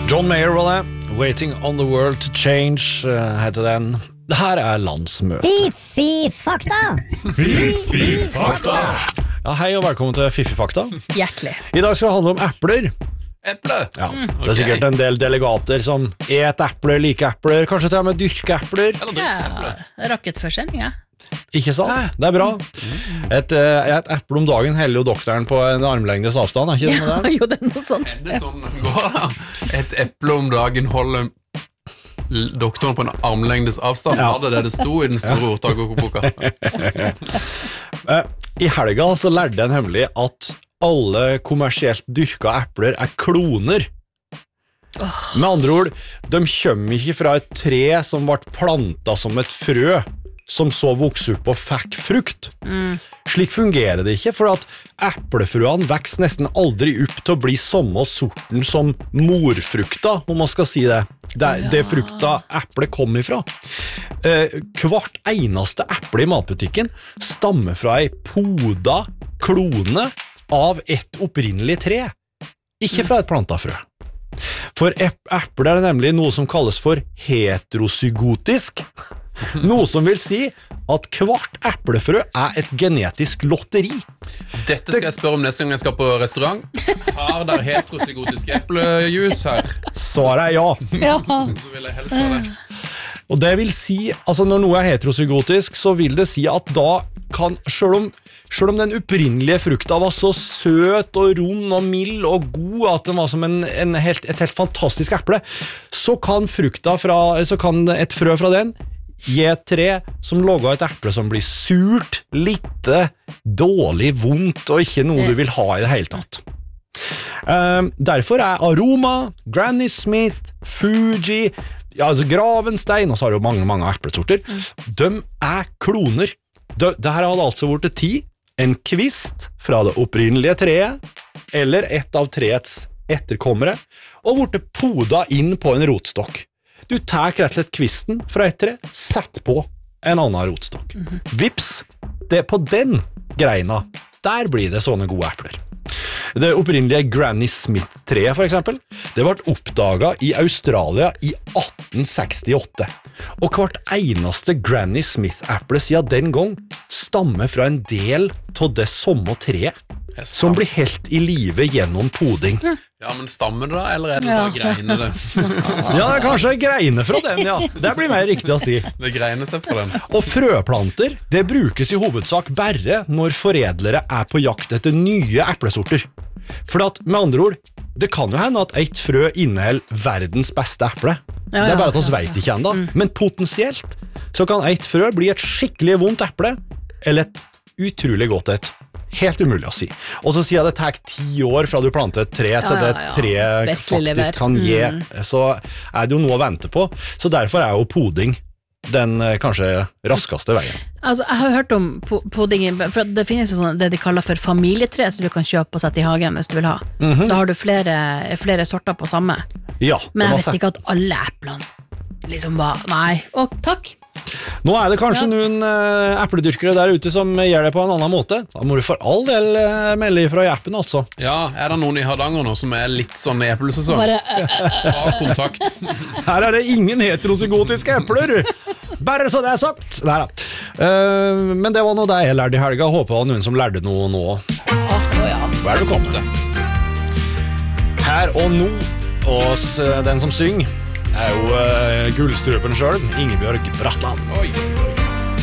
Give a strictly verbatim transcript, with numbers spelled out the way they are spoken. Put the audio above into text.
John Mayer var det. Waiting on the world to change heter den. Det her er landsmøte. Fifi fakta. Fifi fakta. Ja, hei og velkommen til Fifi fakta. Hjertelig. I dag skal det handle om epler. Epler? Ja, det er sikkert en del delegater som et epler, like epler, kanskje til og med dyrke epler. Ja, jeg rakk et forsending, ja. Ikke sant? Det er bra. Et, et eple om dagen heller jo doktoren på en armlengdes avstand, er ikke det med det? Jo, det er noe sånt. Er det sånn det går da? Et eple om dagen holder doktoren på en armlengdes avstand? Ja. Var det det det sto i den store ordtakerboka? I helga så lærte jeg nemlig at alle kommersielt dyrka epler er kloner. Med andre ord, de kommer ikke fra et tre som ble plantet som et frø, som så vokste opp og fikk frukt. Mm. Slik fungerer det ikke, for at eplefrøene vokser nesten aldri opp til å bli samme sorten som morfrukta, om man skal si det. Det, ja. det frukta eplet kom ifra. Eh, hvert eneste eple i matbutikken stammer fra ei poda klone av et opprinnelig tre, ikke fra et plantet frø. For epler er nemlig noe som kalles for heterozygotisk, noe som vil si at hvert eplefrø er et genetisk lotteri. Dette skal jeg spørre om neste gang jeg skal på restaurant. Har dere heterozygotisk eplejus her? Svaret er ja. Ja. Så vil jeg helst ha det. Og det vil si, altså når noe er heterozygotisk, så vil det si at da kan, selv om, selv om den opprinnelige frukta var så søt og rund og mild og god, at den var som en, en helt, et helt fantastisk eple, så kan, frukta fra, så kan et frø fra den gi et tre som lager et eple som blir surt, litte, dårlig, vondt og ikke noe du vil ha i det hele tatt. Um, derfor er Aroma, Granny Smith, Fuji, ja, altså Gravenstein, og så har jo mange, mange eplesorter, mm. de er kloner. De, det her hadde altså vært tid, en kvist fra det opprinnelige treet, eller et av treets etterkommere, og vært poda inn på en rotstokk. Du tar rett og slett kvisten fra et tre, sett på en annen rotstokk. Mm-hmm. Vips, det er på den greina, der blir det sånne gode epler. Det opprinnelige Granny Smith-treet for eksempel, det ble oppdaget i Australia i atten sekstiåtte. Og hvert eneste Granny Smith-eple siden den gang stammer fra en del av det samme treet, som blir helt i live gjennom poding. Ja, men stammer det da, eller er det ja. da greiner det? Ja, det er kanskje greiner fra den, ja. Det blir mer riktig å si. Det greiner seg fra den. Og frøplanter, det brukes i hovedsak bare når foredlere er på jakt etter nye eplesorter. For at, med andre ord, det kan jo hende at et frø inneholder verdens beste eple. Ja, ja, det er bare at oss vet ikke enda. Mm. Men potensielt så kan et frø bli et skikkelig vondt eple, eller et utrolig godt et. Helt umulig å si. Og så sier jeg det tar ti år fra du planter et tre til det treet faktisk kan gi, mm. så er det jo noe å vente på. Så derfor er jo poding den kanskje raskeste veien. Altså, jeg har hørt om poding, for det finnes jo sånn det de kaller for familietre, som du kan kjøpe og sette i hagen hvis du vil ha. Mm-hmm. Da har du flere, flere sorter på samme. Ja, men jeg visste ikke at alle eplene liksom var, nei, og takk. Nå er det kanskje ja. noen uh, epledyrkere der ute som gjør det på en annen måte. Da må du for all del uh, melde fra i appen, altså. Ja, er det noen i Hardanger nå som er litt sånn i eplesesong? Bare uh, kontakt. Her er det ingen heterozygotiske epler. Bare så det er sagt. Neida. Uh, men det var noe det jeg lærte i helga. Håper det var noen som lærte noe nå. Velkommen. Her og nå, og den som synger er jo uh, gullstrupen selv, Ingebjørg Bratland. Oi.